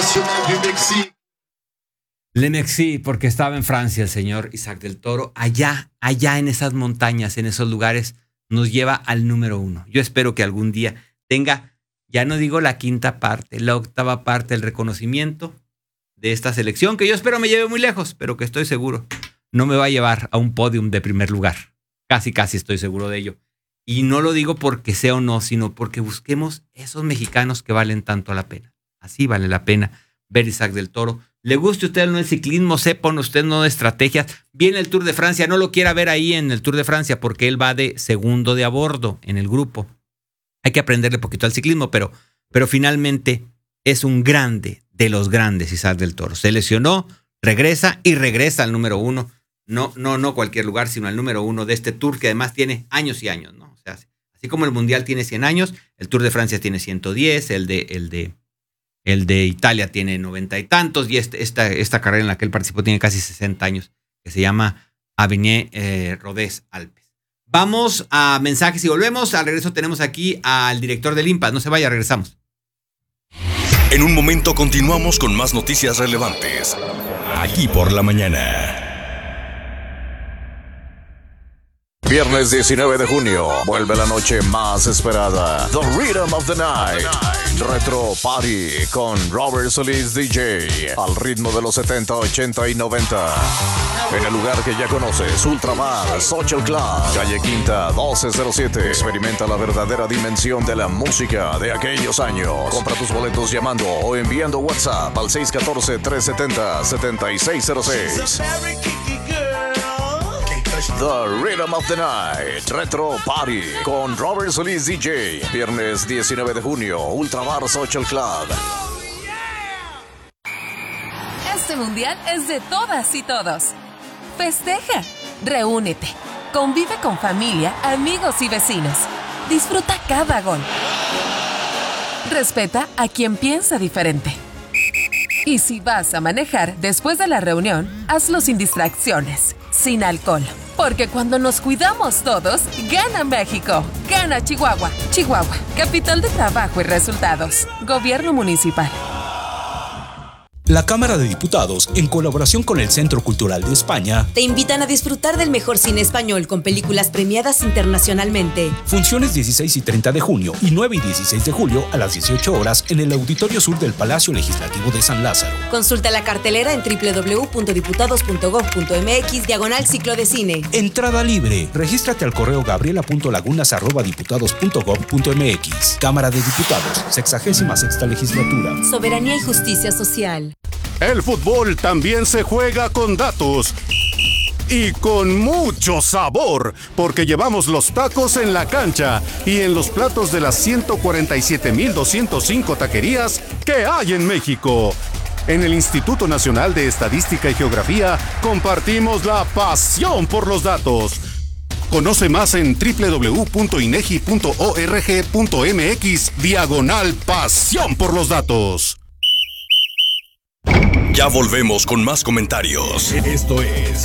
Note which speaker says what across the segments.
Speaker 1: Le Merci, porque estaba en Francia el señor Isaac del Toro. Allá en esas montañas, en esos lugares, nos lleva al número 1. Yo espero que algún día tenga, ya no digo la quinta parte, la octava parte del reconocimiento de esta selección, que yo espero me lleve muy lejos, pero que estoy seguro no me va a llevar a un podium de primer lugar. Casi estoy seguro de ello. Y no lo digo porque sea o no, sino porque busquemos esos mexicanos que valen tanto la pena. Así vale la pena ver Isaac del Toro. Le guste a usted no el ciclismo, sepa usted no de estrategias. Viene el Tour de Francia, no lo quiera ver ahí en el Tour de Francia porque él va de segundo de a bordo en el grupo. Hay que aprenderle poquito al ciclismo, pero finalmente es un grande de los grandes Isaac del Toro. Se lesionó, regresa al número 1. No cualquier lugar, sino al número 1 de este Tour que además tiene años y años, ¿no? O sea, así como el Mundial tiene 100 años, el Tour de Francia tiene 110, el de Italia tiene 90 y tantos, y esta carrera en la que él participó tiene casi 60 años, que se llama Avenue Rodez Alpes. Vamos a mensajes y volvemos. Al regreso tenemos aquí al director del IMPAS. No se vaya, regresamos.
Speaker 2: En un momento continuamos con más noticias relevantes. Aquí por la mañana.
Speaker 3: Viernes 19 de junio, vuelve la noche más esperada. The Rhythm of the Night. Retro Party con Robert Solís DJ. Al ritmo de los 70, 80 y 90. En el lugar que ya conoces, Ultramar Social Club. Calle Quinta 1207. Experimenta la verdadera dimensión de la música de aquellos años. Compra tus boletos llamando o enviando WhatsApp al 614-370-7606. The Rhythm of the Night, Retro Party con Robert Solís DJ. Viernes 19 de junio, Ultramar Social Club.
Speaker 4: Este mundial es de todas y todos. Festeja, reúnete, convive con familia, amigos y vecinos. Disfruta cada gol. Respeta a quien piensa diferente. Y si vas a manejar después de la reunión, hazlo sin distracciones, sin alcohol. Porque cuando nos cuidamos todos, gana México, gana Chihuahua. Chihuahua, capital de trabajo y resultados. Gobierno municipal.
Speaker 5: La Cámara de Diputados, en colaboración con el Centro Cultural de España,
Speaker 6: te invitan a disfrutar del mejor cine español con películas premiadas internacionalmente.
Speaker 5: Funciones 16 y 30 de junio y 9 y 16 de julio a las 18 horas en el Auditorio Sur del Palacio Legislativo de San Lázaro.
Speaker 6: Consulta la cartelera en www.diputados.gov.mx/ciclo de cine.
Speaker 5: Entrada libre. Regístrate al correo gabriela.lagunas@diputados.gov.mx. Cámara de Diputados, 66ª legislatura.
Speaker 6: Soberanía y justicia social.
Speaker 7: El fútbol también se juega con datos y con mucho sabor, porque llevamos los tacos en la cancha y en los platos de las 147,205 taquerías que hay en México. En el Instituto Nacional de Estadística y Geografía compartimos la pasión por los datos. Conoce más en www.inegi.org.mx/pasión por los datos.
Speaker 2: Ya volvemos con más comentarios. Esto es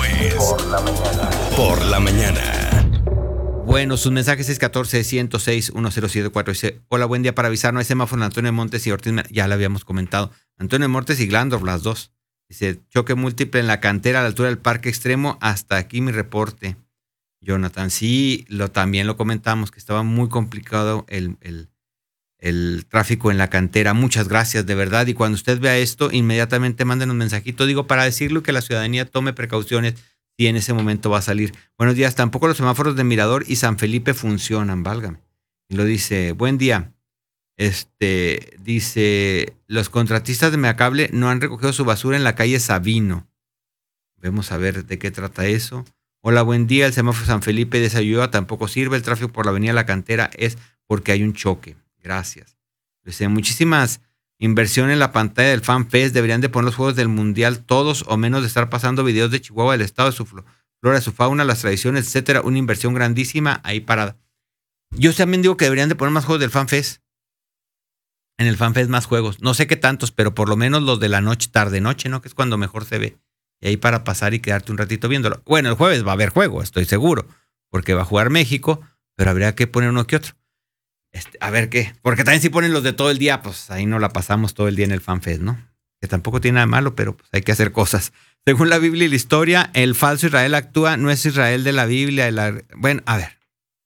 Speaker 2: Por la mañana.
Speaker 1: Bueno, sus mensajes 614-106-1074. Dice, hola, buen día. Para avisar, no hay semáforo en Antonio Montes y Ortiz. Ya lo habíamos comentado. Antonio Montes y Glandorf, las dos. Dice, choque múltiple en la cantera a la altura del Parque Extremo. Hasta aquí mi reporte. Jonathan, sí, también lo comentamos, que estaba muy complicado el tráfico en la cantera. Muchas gracias, de verdad. Y cuando usted vea esto, inmediatamente manden un mensajito, digo, para decirle que la ciudadanía tome precauciones si en ese momento va a salir. Buenos días, tampoco los semáforos de Mirador y San Felipe funcionan, válgame. Y lo dice, buen día. Dice, los contratistas de Megacable no han recogido su basura en la calle Sabino. Vamos a ver de qué trata eso. Hola, buen día. El semáforo San Felipe de Sayuya tampoco sirve. El tráfico por la avenida La Cantera es porque hay un choque. Gracias. Dice, muchísimas inversión en la pantalla del FanFest. Deberían de poner los juegos del Mundial todos o menos de estar pasando videos de Chihuahua, del estado de su flora, de su fauna, las tradiciones, etcétera. Una inversión grandísima ahí parada. Yo también digo que deberían de poner más juegos del FanFest. En el FanFest más juegos. No sé qué tantos, pero por lo menos los de la noche, tarde-noche, ¿no? Que es cuando mejor se ve. Y ahí para pasar y quedarte un ratito viéndolo. Bueno, el jueves va a haber juego, estoy seguro, porque va a jugar México, pero habría que poner uno que otro. A ver qué. Porque también si ponen los de todo el día, pues ahí no la pasamos todo el día en el FanFest, ¿no? Que tampoco tiene nada de malo, pero pues hay que hacer cosas. Según la Biblia y la historia, el falso Israel actúa, no es Israel de la Biblia. Bueno, a ver.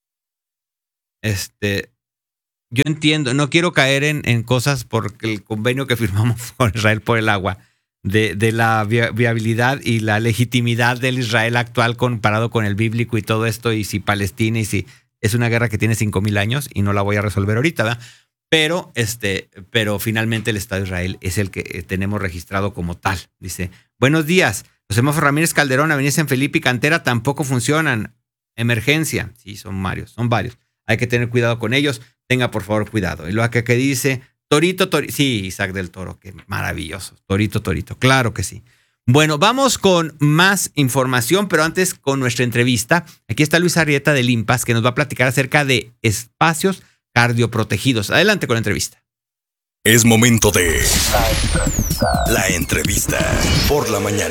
Speaker 1: Yo entiendo, no quiero caer en cosas porque el convenio que firmamos con Israel por el agua, de la viabilidad y la legitimidad del Israel actual comparado con el bíblico y todo esto, y si Palestina, y si es una guerra que tiene 5,000 años y no la voy a resolver ahorita, ¿verdad? Pero finalmente el Estado de Israel es el que tenemos registrado como tal. Dice, buenos días, los semáforos Ramírez Calderón, Avenida San Felipe y Cantera tampoco funcionan. Emergencia. Sí, son varios. Hay que tener cuidado con ellos. Tenga por favor cuidado. Y lo que dice, Torito. Sí, Isaac del Toro, qué maravilloso. Torito. Claro que sí. Bueno, vamos con más información, pero antes con nuestra entrevista. Aquí está Luis Arrieta de Limpas, que nos va a platicar acerca de espacios cardioprotegidos. Adelante con la entrevista.
Speaker 2: Es momento de la entrevista por la mañana.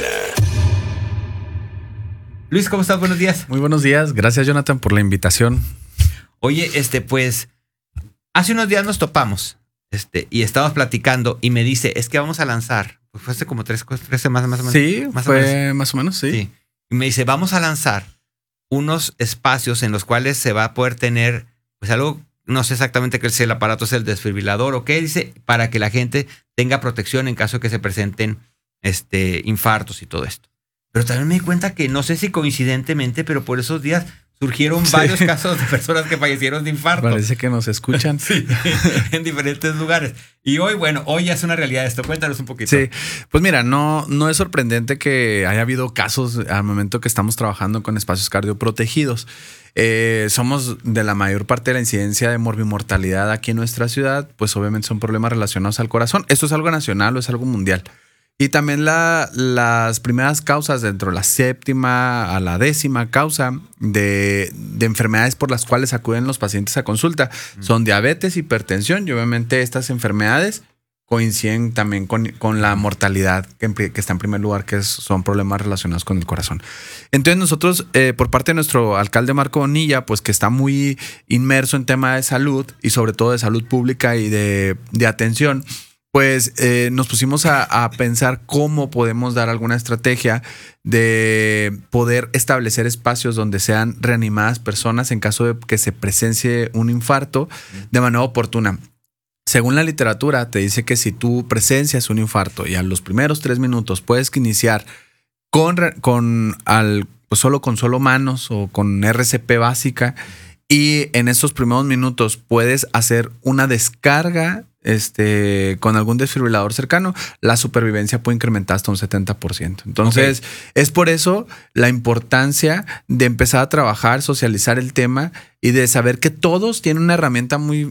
Speaker 1: Luis, ¿cómo estás? Buenos días.
Speaker 8: Muy buenos días. Gracias, Jonathan, por la invitación.
Speaker 1: Oye, pues, hace unos días nos topamos, y estábamos platicando y me dice, es que vamos a lanzar, pues fue hace como 3 semanas más o menos.
Speaker 8: Sí, fue más o menos, sí.
Speaker 1: Y me dice, vamos a lanzar unos espacios en los cuales se va a poder tener, pues algo, no sé exactamente qué es el aparato, es el desfibrilador o qué, dice, para que la gente tenga protección en caso de que se presenten infartos y todo esto. Pero también me di cuenta que no sé si coincidentemente, pero por esos días surgieron varios casos de personas que fallecieron de infarto.
Speaker 8: Parece que nos escuchan.
Speaker 1: Sí, en diferentes lugares. Y hoy ya es una realidad esto. Cuéntanos un poquito.
Speaker 8: Sí, pues mira, no es sorprendente que haya habido casos al momento que estamos trabajando con espacios cardioprotegidos. Somos de la mayor parte de la incidencia de morbimortalidad aquí en nuestra ciudad, pues obviamente son problemas relacionados al corazón. ¿Esto es algo nacional o es algo mundial? Y también las primeras causas dentro de la 7ª a la 10ª causa de enfermedades por las cuales acuden los pacientes a consulta son diabetes, hipertensión, y obviamente estas enfermedades coinciden también con la mortalidad que está en primer lugar, que son problemas relacionados con el corazón. Entonces nosotros, por parte de nuestro alcalde Marco Bonilla, pues que está muy inmerso en tema de salud y sobre todo de salud pública y de atención, pues nos pusimos a pensar cómo podemos dar alguna estrategia de poder establecer espacios donde sean reanimadas personas en caso de que se presencie un infarto de manera oportuna. Según la literatura, te dice que si tú presencias un infarto y a los primeros 3 minutos puedes iniciar solo manos o con RCP básica, y en esos primeros minutos puedes hacer una descarga con algún desfibrilador cercano, la supervivencia puede incrementar hasta un 70%. Entonces, es por eso la importancia de empezar a trabajar, socializar el tema y de saber que todos tienen una herramienta muy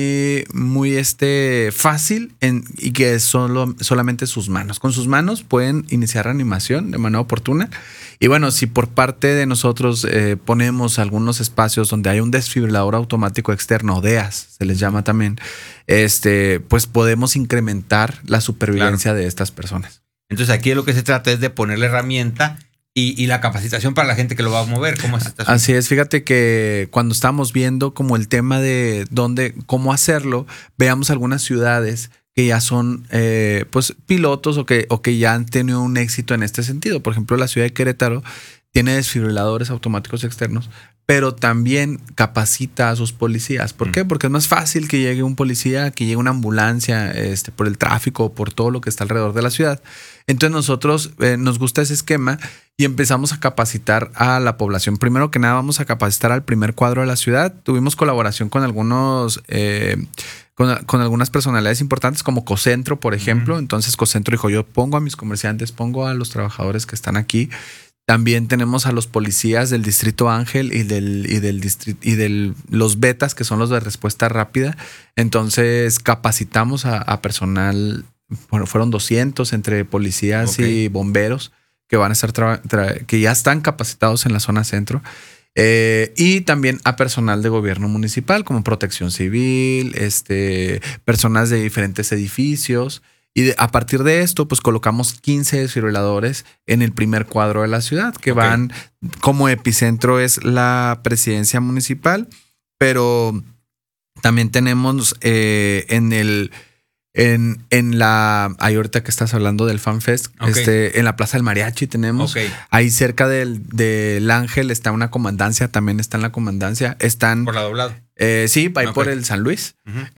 Speaker 8: fácil y que es solamente sus manos. Con sus manos pueden iniciar reanimación de manera oportuna. Y bueno, si por parte de nosotros ponemos algunos espacios donde hay un desfibrilador automático externo, DEAS, se les llama también, pues podemos incrementar la supervivencia de estas personas.
Speaker 1: Entonces aquí lo que se trata es de poner la herramienta y la capacitación para la gente que lo va a mover. ¿Cómo es esta?
Speaker 8: Así es, fíjate que cuando estamos viendo como el tema de cómo hacerlo, veamos algunas ciudades que ya son pues pilotos o que ya han tenido un éxito en este sentido. Por ejemplo, la ciudad de Querétaro tiene desfibriladores automáticos externos, pero también capacita a sus policías. ¿Por qué? Porque es más fácil que llegue un policía, que llegue una ambulancia por el tráfico, por todo lo que está alrededor de la ciudad. Entonces nosotros nos gusta ese esquema y empezamos a capacitar a la población. Primero que nada vamos a capacitar al primer cuadro de la ciudad. Tuvimos colaboración con algunos... Con algunas personalidades importantes como Cocentro, por ejemplo. Entonces Cocentro dijo, yo pongo a mis comerciantes, pongo a los trabajadores que están aquí. También tenemos a los policías del Distrito Ángel y de los betas, que son los de respuesta rápida. Entonces capacitamos a personal, bueno, fueron 200 entre policías y bomberos que van a estar que ya están capacitados en la zona centro. Y también a personal de gobierno municipal como Protección Civil, personas de diferentes edificios. Y a partir de esto, pues colocamos 15 desfibriladores en el primer cuadro de la ciudad, que van como epicentro es la presidencia municipal, pero También tenemos ahorita que estás hablando del FanFest, en la Plaza del Mariachi tenemos. Ahí cerca del Ángel está una comandancia, también está en la comandancia. Están
Speaker 1: por la Doblado.
Speaker 8: Sí, ahí por el San Luis.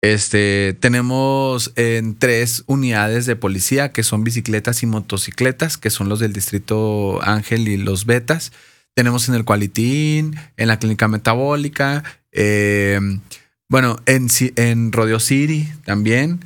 Speaker 8: Tenemos 3 unidades de policía que son bicicletas y motocicletas, que son los del distrito Ángel y los Betas. Tenemos en el Cualitín, en la Clínica Metabólica, bueno, en Rodeo City también.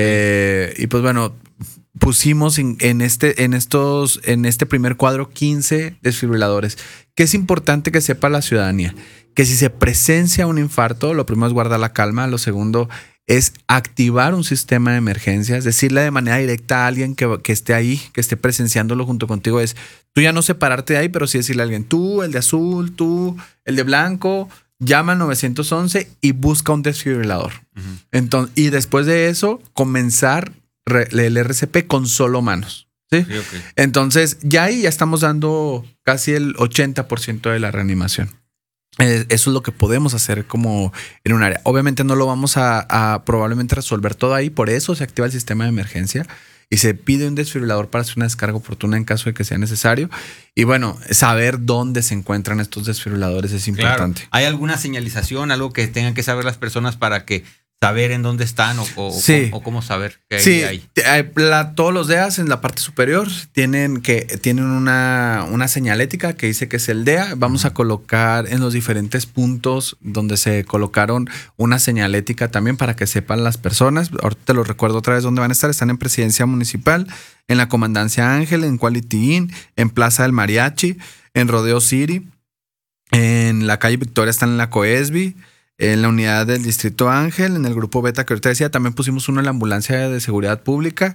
Speaker 8: Y pues bueno, pusimos en este primer cuadro 15 desfibriladores. Que es importante que sepa la ciudadanía que si se presencia un infarto, lo primero es guardar la calma, lo segundo es activar un sistema de emergencias, decirle de manera directa a alguien que esté ahí, que esté presenciándolo junto contigo, es tú ya no separarte de ahí, pero sí decirle a alguien, tú, el de azul, tú, el de blanco, llama al 911 y busca un desfibrilador. Entonces, y después de eso, comenzar el RCP con solo manos. ¿Sí? Sí, okay. Entonces, ya ahí ya estamos dando casi el 80% de la reanimación. Eso es lo que podemos hacer como en un área. Obviamente no lo vamos a probablemente resolver todo ahí, por eso se activa el sistema de emergencia y se pide un desfibrilador para hacer una descarga oportuna en caso de que sea necesario. Y bueno, saber dónde se encuentran estos desfibriladores es importante.
Speaker 1: Claro. ¿Hay alguna señalización, algo que tengan que saber las personas para que saber en dónde están o cómo saber que hay?
Speaker 8: Todos los DEAs en la parte superior tienen una señalética que dice que es el DEA. Vamos a colocar en los diferentes puntos donde se colocaron una señalética también para que sepan las personas. Ahorita te lo recuerdo otra vez dónde van a estar. Están en Presidencia Municipal, en la Comandancia Ángel, en Quality Inn, en Plaza del Mariachi, en Rodeo City, en la calle Victoria están en la Coesby, en la unidad del Distrito Ángel, en el grupo Beta que ahorita decía, también pusimos uno en la ambulancia de seguridad pública,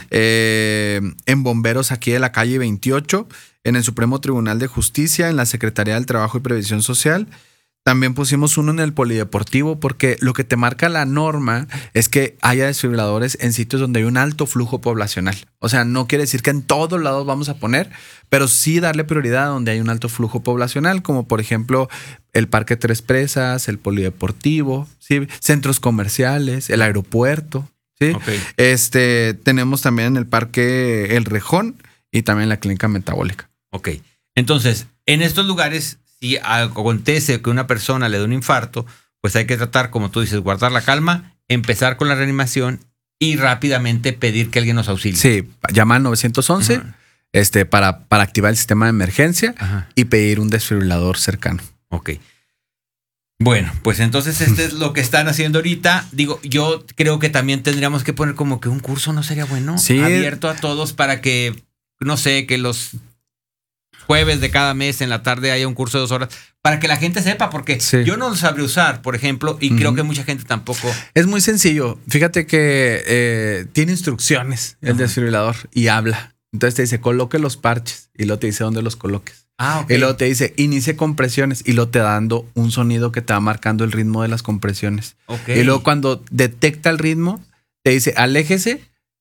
Speaker 8: en bomberos aquí de la calle 28, en el Supremo Tribunal de Justicia, en la Secretaría del Trabajo y Previsión Social. También pusimos uno en el polideportivo porque lo que te marca la norma es que haya desfibriladores en sitios donde hay un alto flujo poblacional. O sea, no quiere decir que en todos lados vamos a poner, pero sí darle prioridad a donde hay un alto flujo poblacional, como por ejemplo el Parque Tres Presas, el polideportivo, ¿sí? Centros comerciales, el aeropuerto. ¿Sí? Tenemos también en el Parque El Rejón y también la Clínica Metabólica.
Speaker 1: Ok. Entonces, en estos lugares, si acontece que una persona le da un infarto, pues hay que tratar, como tú dices, guardar la calma, empezar con la reanimación y rápidamente pedir que alguien nos auxilie.
Speaker 8: Sí, llama al 911 para activar el sistema de emergencia y pedir un desfibrilador cercano.
Speaker 1: Ok. Bueno, pues entonces es lo que están haciendo ahorita. Digo, yo creo que también tendríamos que poner como que un curso, ¿no sería bueno?
Speaker 8: Sí.
Speaker 1: Abierto a todos para que, no sé, que los jueves de cada mes en la tarde haya un curso de 2 horas para que la gente sepa, porque yo no lo sabré usar, por ejemplo, y creo que mucha gente tampoco.
Speaker 8: Es muy sencillo. Fíjate que tiene instrucciones el desfibrilador y habla. Entonces te dice, coloque los parches y luego te dice dónde los coloques. Y luego te dice, inicie compresiones y luego te va dando un sonido que te va marcando el ritmo de las compresiones. Y luego cuando detecta el ritmo, te dice, aléjese,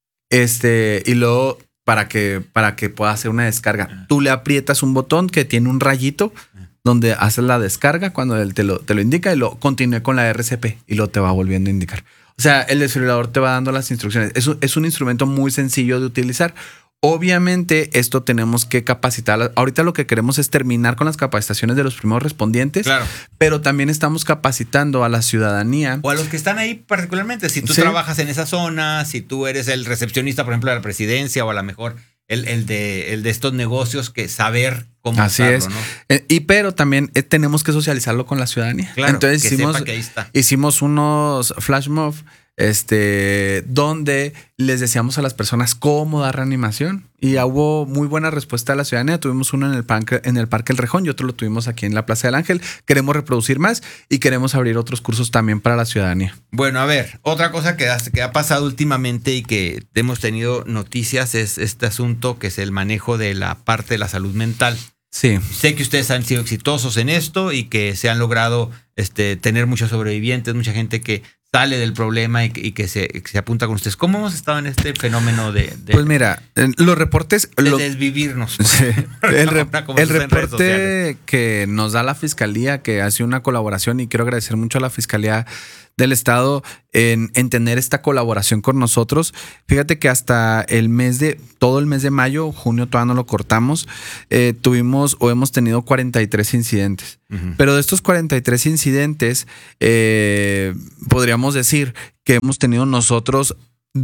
Speaker 8: y luego para que pueda hacer una descarga. Tú le aprietas un botón que tiene un rayito donde haces la descarga cuando él te lo indica y lo continúe con la RCP y lo te va volviendo a indicar. O sea, el desfibrilador te va dando las instrucciones. Es un instrumento muy sencillo de utilizar. Obviamente esto tenemos que capacitar. Ahorita lo que queremos es terminar con las capacitaciones de los primeros respondientes, pero también estamos capacitando a la ciudadanía.
Speaker 1: O a los que están ahí particularmente. Si tú trabajas en esa zona, si tú eres el recepcionista, por ejemplo, de la presidencia o a lo mejor el de estos negocios, que saber cómo usarlo, ¿no?
Speaker 8: Pero también tenemos que socializarlo con la ciudadanía. Entonces
Speaker 1: que sepa que ahí está.
Speaker 8: Hicimos unos flash mob donde les decíamos a las personas cómo dar reanimación y hubo muy buena respuesta de la ciudadanía. Tuvimos uno en el Parque El Rejón y otro lo tuvimos aquí en la Plaza del Ángel. Queremos reproducir más y queremos abrir otros cursos también para la ciudadanía.
Speaker 1: Bueno, a ver, otra cosa que ha pasado últimamente y que hemos tenido noticias es este asunto que es el manejo de la parte de la salud mental.
Speaker 8: Sí.
Speaker 1: Sé que ustedes han sido exitosos en esto y que se han logrado tener muchos sobrevivientes, mucha gente que sale del problema y que se apunta con ustedes. ¿Cómo hemos estado en este fenómeno de
Speaker 8: pues mira, los reportes...
Speaker 1: de desvivirnos.
Speaker 8: Sí. El reporte que nos da la Fiscalía, que hace una colaboración, y quiero agradecer mucho a la Fiscalía del estado en tener esta colaboración con nosotros. Fíjate que hasta todo el mes de mayo, junio todavía no lo cortamos, hemos tenido 43 incidentes. Pero de estos 43 incidentes, podríamos decir que hemos tenido nosotros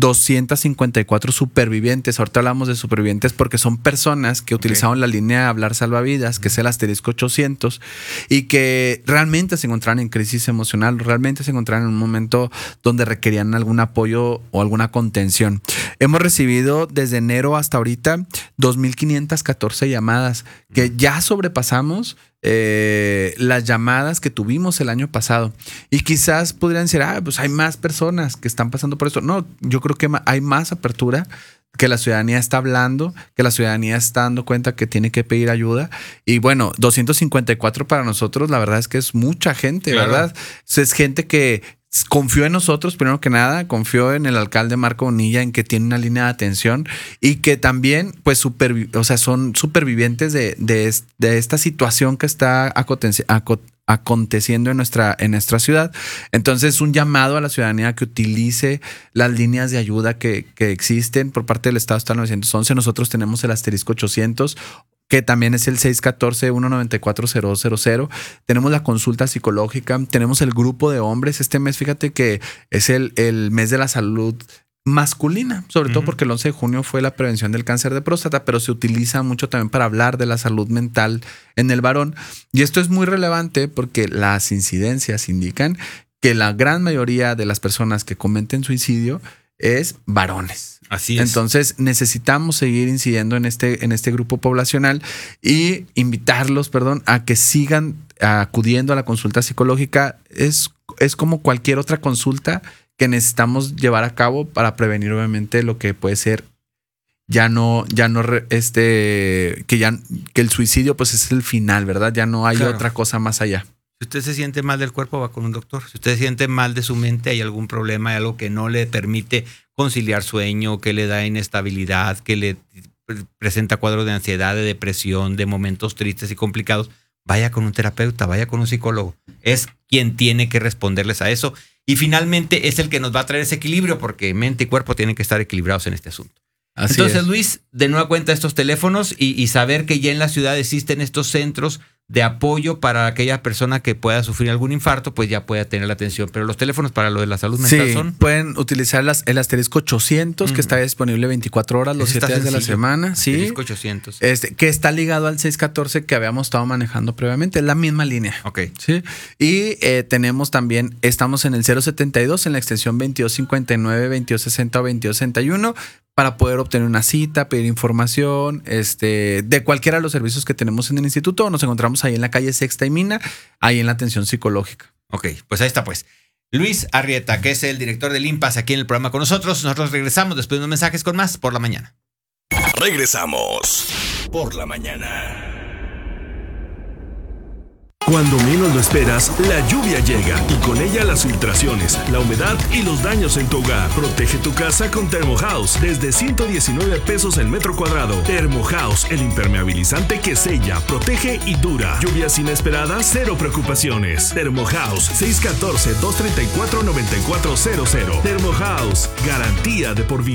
Speaker 8: 254 supervivientes. Ahorita hablamos de supervivientes porque son personas que utilizaron la línea Hablar Salvavidas, que es el asterisco 800, y que realmente se encontraban en crisis emocional, realmente se encontraban en un momento donde requerían algún apoyo o alguna contención. Hemos recibido desde enero hasta ahorita 2,514 llamadas, que ya sobrepasamos las llamadas que tuvimos el año pasado. Y quizás podrían decir, pues hay más personas que están pasando por esto. No, yo creo que hay más apertura, que la ciudadanía está hablando, que la ciudadanía está dando cuenta que tiene que pedir ayuda. Y bueno, 254 para nosotros, la verdad es que es mucha gente, claro. ¿Verdad? Es gente que confió en nosotros, primero que nada, confió en el alcalde Marco Bonilla, en que tiene una línea de atención y que también, pues, son supervivientes de esta situación que está aconteciendo en nuestra ciudad. Entonces, un llamado a la ciudadanía que utilice las líneas de ayuda que existen por parte del Estado. Está el 911. Nosotros tenemos el asterisco 800, que también es el 614-194-0000. Tenemos la consulta psicológica, tenemos el grupo de hombres. Este mes, fíjate que es el mes de la salud masculina, sobre todo porque el 11 de junio fue la prevención del cáncer de próstata, pero se utiliza mucho también para hablar de la salud mental en el varón. Y esto es muy relevante porque las incidencias indican que la gran mayoría de las personas que cometen suicidio es varones.
Speaker 1: Así es.
Speaker 8: Entonces necesitamos seguir incidiendo en este grupo poblacional y invitarlos, a que sigan acudiendo a la consulta psicológica. Es como cualquier otra consulta que necesitamos llevar a cabo para prevenir, obviamente, lo que puede ser que el suicidio pues es el final, ¿verdad? Ya no hay otra cosa más allá.
Speaker 1: Si usted se siente mal del cuerpo, va con un doctor. Si usted se siente mal de su mente, hay algún problema, hay algo que no le permite conciliar sueño, que le da inestabilidad, que le presenta cuadros de ansiedad, de depresión, de momentos tristes y complicados, vaya con un terapeuta, vaya con un psicólogo. Es quien tiene que responderles a eso. Y finalmente es el que nos va a traer ese equilibrio, porque mente y cuerpo tienen que estar equilibrados en este asunto. Entonces, Luis, de nueva cuenta estos teléfonos y saber que ya en la ciudad existen estos centros de apoyo para aquella persona que pueda sufrir algún infarto, pues ya pueda tener la atención. Pero los teléfonos para lo de la salud mental son...
Speaker 8: pueden utilizar el asterisco 800, que está disponible 24 horas, los 7 días de la semana. Sí.
Speaker 1: Asterisco 800.
Speaker 8: Que está ligado al 614 que habíamos estado manejando previamente. Es la misma línea.
Speaker 1: Ok.
Speaker 8: Sí. Y tenemos también, estamos en el 072, en la extensión 2259, 2260 o 2261, para poder obtener una cita, pedir información, de cualquiera de los servicios que tenemos en el instituto. Nos encontramos ahí en la calle Sexta y Mina, ahí en la atención psicológica.
Speaker 1: Ok, pues ahí está pues. Luis Arrieta, que es el director del IMPAS aquí en el programa con nosotros. Nosotros regresamos después de unos mensajes con más por la mañana.
Speaker 2: Regresamos por la mañana.
Speaker 9: Cuando menos lo esperas, la lluvia llega y con ella las filtraciones, la humedad y los daños en tu hogar. Protege tu casa con Thermohouse desde 119 pesos el metro cuadrado. Thermohouse, el impermeabilizante que sella, protege y dura. Lluvias inesperadas, cero preocupaciones. Thermohouse, 614-234-9400. Thermohouse, garantía de por vida.